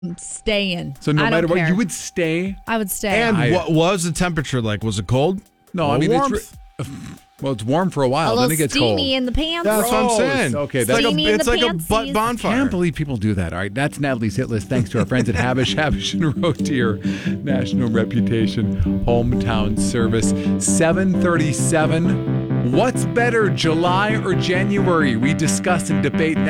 I'm staying. So no I don't matter what, care. you would stay? I would stay. And what was the temperature like? Was it cold? No, Or I mean, warmth? well, it's warm for a while, a little then it gets cold. steamy in the pants. That's what I'm Gross. saying. Okay, it's that's- like Steamy in it's the like a pantsies. butt I bonfire. can't believe people do that. All right, that's Natalie's hit list. Thanks to our friends at Habish. Habish and Rotier, national reputation, hometown service. 7:37. What's better, July or January? We discuss and debate